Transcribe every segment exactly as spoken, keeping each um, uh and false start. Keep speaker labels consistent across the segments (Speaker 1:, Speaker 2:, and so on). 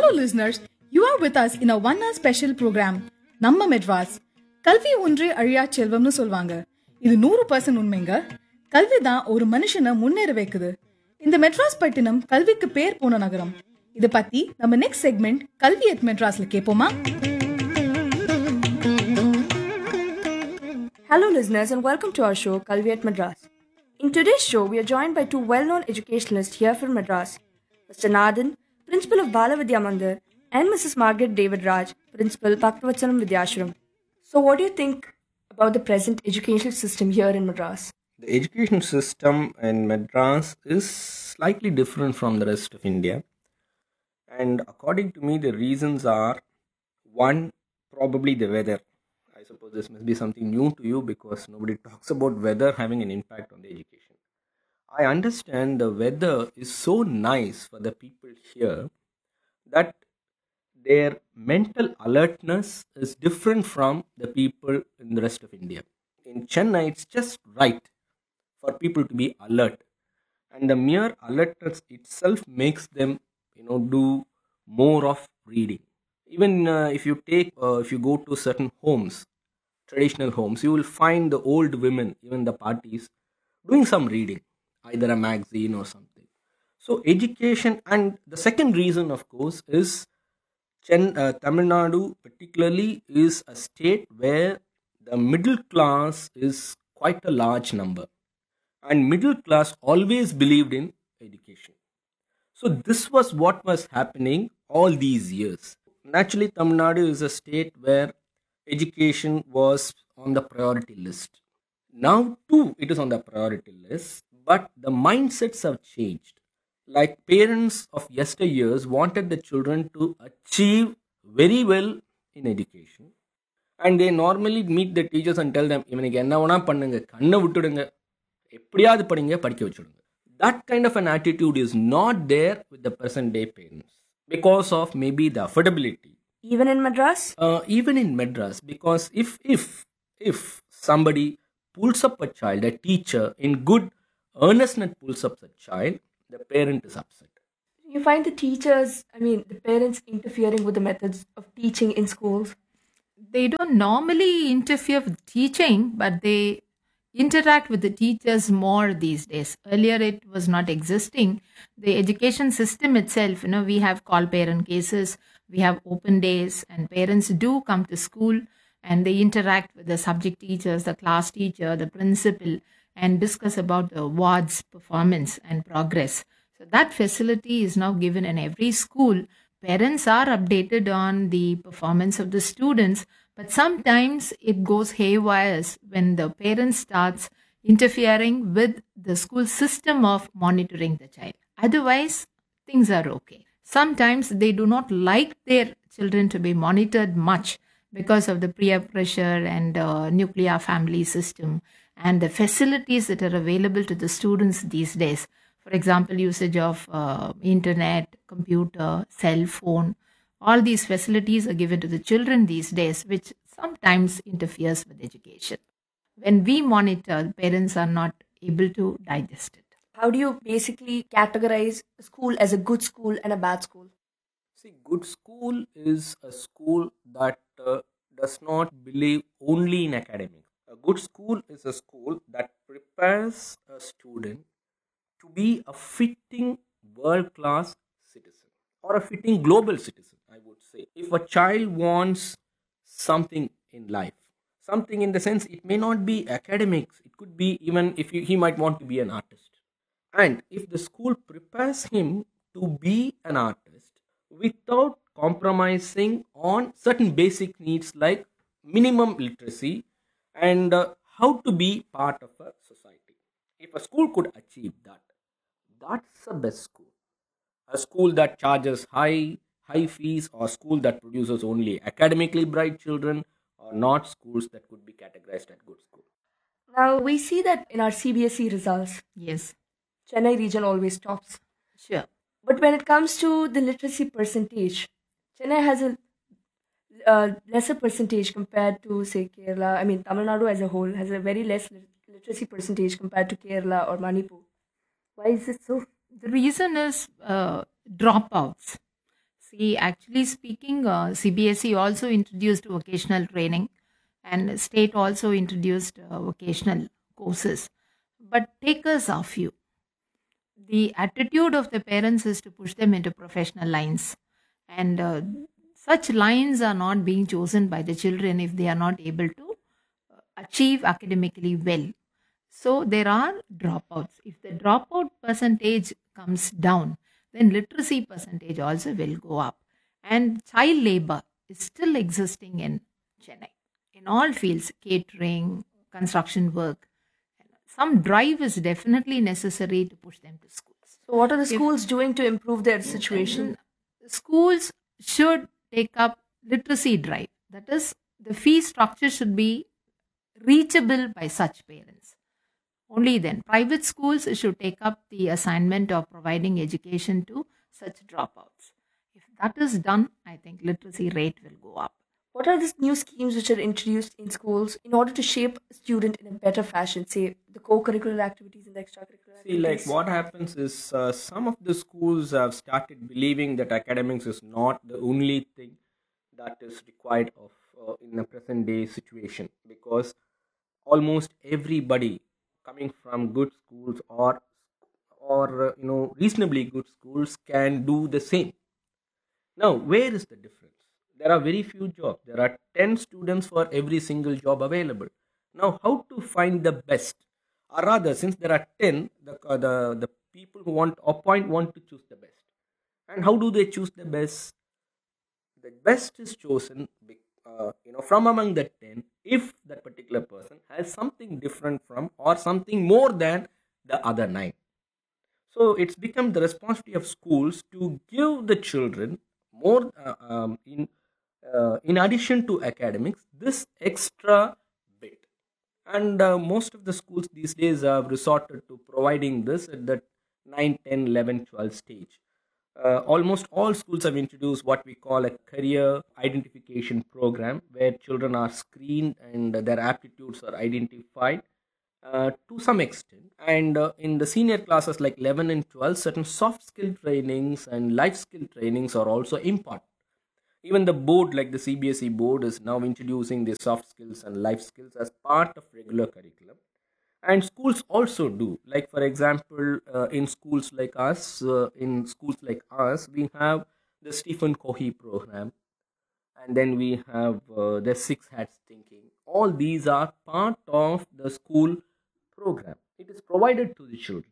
Speaker 1: Hello, listeners. You are with us in a one hour special program, நம்ம மெட்ராஸ் கல்வி ஒன்றே அழியா செல்வம்னு சொல்வாங்க. இது நூறு பர்சன்ட் உண்மைங்க. கல்வி தான் ஒரு மனுஷனை முன்னேற வைக்குது. இந்த மெட்ராஸ் பட்டினம் கல்விக்கு பேர் போன நகரம். இத பத்தி நம்ம நெக்ஸ்ட் செக்மெண்ட் கல்வி அட் மெட்ராஸ்ல கேட்போமா?
Speaker 2: Hello listeners and welcome to our show Kalvi at Madras. In today's show, we are joined by two well-known educationalists here from Madras, Mister Nathan, Principal of Balavidya Mandir, and Missus Margaret David Raj, Principal, Bhaktavatsalam Vidyashram. So what do you think about the present educational system here in Madras?
Speaker 3: The education system in Madras is slightly different from the rest of India. And according to me, the reasons are, one, probably the weather. I suppose this must be something new to you because nobody talks about weather having an impact on the education. I understand the weather is so nice for the people here that their mental alertness is different from the people in the rest of India. In Chennai, it's just right for people to be alert. And the mere alertness itself makes them, you know, do more of reading. Even uh, if you take, uh, if you go to certain homes, traditional homes, you will find the old women, even the parties, doing some reading, either a magazine or something. So education, and the second reason, of course, is Chen, uh, Tamil Nadu particularly is a state where the middle class is quite a large number. And middle class always believed in education. So this was what was happening all these years. Naturally, Tamil Nadu is a state where education was on the priority list. Now too, it is on the priority list, but the mindsets have changed. Like parents of yesteryears wanted the children to achieve very well in education. And they normally meet the teachers and tell them, இவனுக்கு என்ன வேணா பண்ணுங்க, கண்ணை விட்டுடுங்க, எப்படியாவது படிங்க, படிக்க வச்சுடுங்க. That kind of an attitude is not there with the present day parents because of maybe the affordability.
Speaker 2: Even in Madras?
Speaker 3: Uh, even in Madras, because if if if somebody pulls up a child, a teacher in good earnestness pulls up the child, the parent is upset.
Speaker 2: You find the teachers, I mean, the parents interfering with the methods of teaching in schools?
Speaker 4: They don't normally interfere with teaching, but they interact with the teachers more these days. Earlier, it was not existing. The education system itself, you know, we have call parent cases, we have open days, and parents do come to school and they interact with the subject teachers, the class teacher, the principal, and discuss about the ward's performance and progress. So that facility is now given in every school. Parents are updated on the performance of the students, but sometimes it goes haywire when the parent starts interfering with the school system of monitoring the child. Otherwise, things are okay. Sometimes they do not like their children to be monitored much because of the peer pressure and uh, nuclear family system and the facilities that are available to the students these days. For example, usage of uh, internet, computer, cell phone. All these facilities are given to the children these days, which sometimes interferes with education. When we monitor, parents are not able to digest it.
Speaker 2: How do you basically categorize a school as a good school and a bad school?
Speaker 3: See, good school is a school that uh, does not believe only in academics. A good school is a school that prepares a student to be a fitting world-class citizen or a fitting global citizen, I would say. If a child wants something in life, something in the sense it may not be academics, it could be even if he, he might want to be an artist. And if the school prepares him to be an artist without compromising on certain basic needs like minimum literacy and uh, how to be part of a society. If a school could achieve that, that's the best school. A school that charges high high fees or a school that produces only academically bright children or not schools that could be categorized as good school.
Speaker 2: Now, we see that in our C B S E results.
Speaker 4: Yes.
Speaker 2: Chennai region always tops.
Speaker 4: Sure.
Speaker 2: But when it comes to the literacy percentage, Chennai has a uh, lesser percentage compared to, say, Kerala. I mean, Tamil Nadu as a whole has a very less lit- literacy percentage compared to Kerala or Manipur. Why is it so?
Speaker 4: The reason is uh, dropouts. See, actually speaking, uh, C B S E also introduced vocational training, and state also introduced uh, vocational courses. But takers are few. The attitude of the parents is to push them into professional lines, and uh, such lines are not being chosen by the children if they are not able to uh, achieve academically well. So there are dropouts. If the dropout percentage comes down, then literacy percentage also will go up. And child labor is still existing in Chennai in all fields, catering, construction work. Some drive is definitely necessary to push them to schools.
Speaker 2: So, what are the
Speaker 4: If-
Speaker 2: schools doing to improve their situation?
Speaker 4: Schools should take up literacy drive. That is, the fee structure should be reachable by such parents. Only then, private schools should take up the assignment of providing education to such dropouts. If that is done, I think literacy rate will go up.
Speaker 2: What are these new schemes which are introduced in schools in order to shape a student in a better fashion? Say the co-curricular activities and the extracurricular
Speaker 3: See, like
Speaker 2: activities.
Speaker 3: what happens is uh, some of the schools have started believing that academics is not the only thing that is required of uh, in a present day situation, because almost everybody coming from good schools or or uh, you know reasonably good schools can do the same. Now, where is the difference? There are very few jobs. There are ten students for every single job available. Now, how to find the best? Or rather, since there are ten, the, uh, the, the people who want appoint want to choose the best. And how do they choose the best? The best is chosen be- uh, you know, from among the ten if that particular person has something different from or something more than the other nine. So it's become the responsibility of schools to give the children more uh, um, in uh, in addition to academics this extra bit. And uh, most of the schools these days have resorted to providing this at the nine, ten, eleven, twelve stage. Uh, almost all schools have introduced what we call a career identification program where children are screened and their aptitudes are identified uh, to some extent. And uh, in the senior classes like eleven and twelve, certain soft skill trainings and life skill trainings are also imparted. Even the board, like the C B S E board, is now introducing the soft skills and life skills as part of regular curriculum. And schools also do. Like for example, uh, in schools like us, uh, in schools like us, we have the Stephen Covey program, and then we have uh, the Six Hats thinking. All these are part of the school program. It is provided to the children,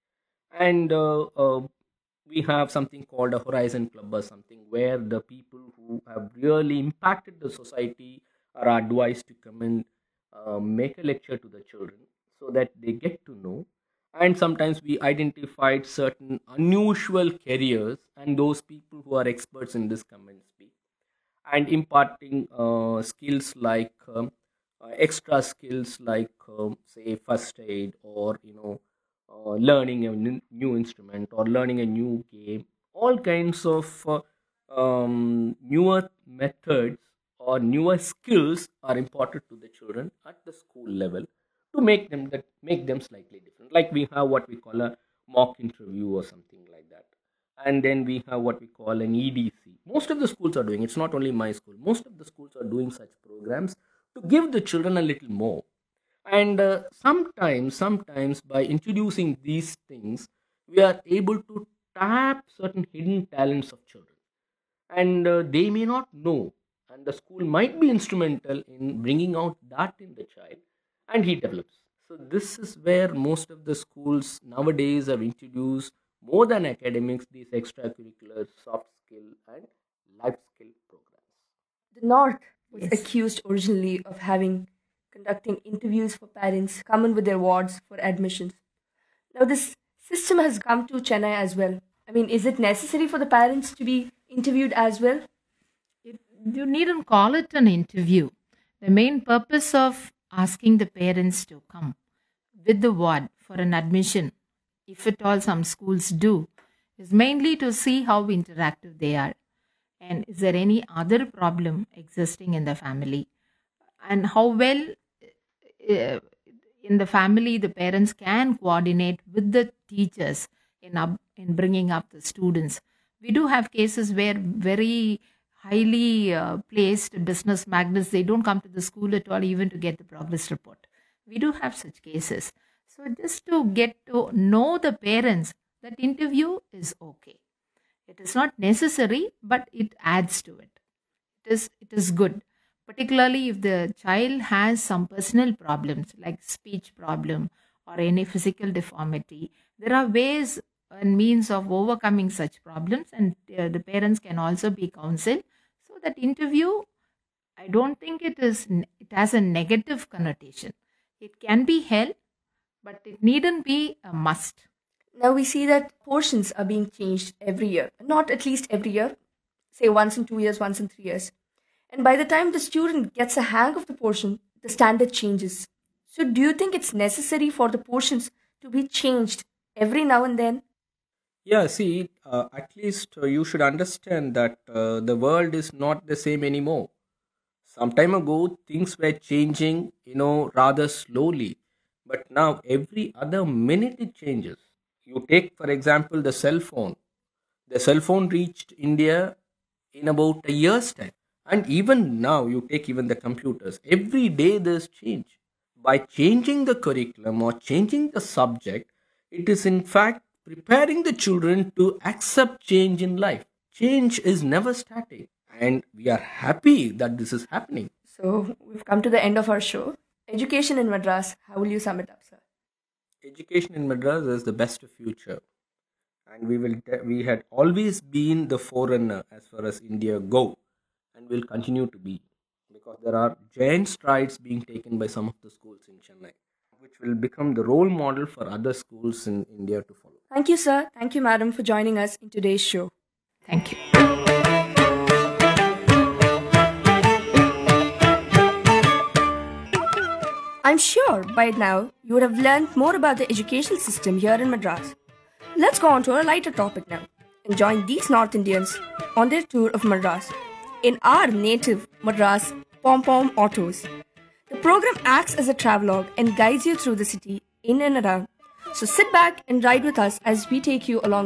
Speaker 3: and uh, uh, we have something called a Horizon Club or something where the people who have really impacted the society are advised to come and uh, make a lecture to the children so that they get to know. And sometimes we identified certain unusual careers, and those people who are experts in this come and speak, and imparting uh, skills like um, uh, extra skills like um, say first aid, or you know uh, learning a new, new instrument or learning a new game. All kinds of uh, um, newer methods or newer skills are imparted to the children at the school level to make them that make them slightly different. Like we have what we call a mock interview or something like that, and then we have what we call an E D C. Most of the schools are doing. It's not only my school. Most of the schools are doing such programs to give the children a little more. And uh, sometimes, sometimes by introducing these things, we are able to tap certain hidden talents of children, and uh, they may not know, and the school might be instrumental in bringing out that in the child, and he develops. So this is where most of the schools nowadays have introduced more than academics these extracurricular soft skill and life skill programs.
Speaker 2: The North was
Speaker 4: Yes.
Speaker 2: accused originally of having conducting interviews for parents come in with their wards for admissions. Now this system has come to Chennai as well. I mean, is it necessary for the parents to be interviewed as well?
Speaker 4: It, you needn't call it an interview. The main purpose of asking the parents to come with the ward for an admission, if at all some schools do, is mainly to see how interactive they are, and is there any other problem existing in the family, and how well uh, in the family the parents can coordinate with the teachers in up, in bringing up the students. We do have cases where very highly uh, placed business magnates, they don't come to the school at all even to get the progress report. We do have such cases. So just to get to know the parents, that interview is okay. It is not necessary, but it adds to it. It is it is good, particularly if the child has some personal problems like speech problem or any physical deformity. There are ways and means of overcoming such problems, and uh, the parents can also be counseled. So that interview, I don't think it is it has a negative connotation. It can be held, but it needn't be a must.
Speaker 2: Now we see that portions are being changed every year, not at least every year, say once in two years, once in three years. And by the time the student gets a hang of the portion, the standard changes. So do you think it's necessary for the portions to be changed every now and then?
Speaker 3: Yeah, see, uh, at least uh, you should understand that uh, the world is not the same anymore. Some time ago, things were changing, you know, rather slowly. But now, every other minute it changes. You take, for example, the cell phone. The cell phone reached India in about a year's time. And even now, you take even the computers. Every day there's change. By changing the curriculum or changing the subject, it is in fact preparing the children to accept change in life. Change is never static. And we are happy that this is happening.
Speaker 2: So we've come to the end of our show. Education in Madras, how will you sum it up, sir?
Speaker 3: Education in Madras is the best future. And we will te- we had always been the forerunner as far as India go, and will continue to be, because there are giant strides being taken by some of the schools in Chennai, which will become the role model for other schools in India to follow.
Speaker 2: Thank you, sir. Thank you, madam, for joining us in today's show.
Speaker 4: Thank you.
Speaker 2: I'm sure by now you would have learned more about the education system here in Madras. Let's go on to a lighter topic now and join these North Indians on their tour of Madras in our native Madras Pom Pom Autos. The program acts as a travelogue and guides you through the city in and around. So sit back and ride with us as we take you along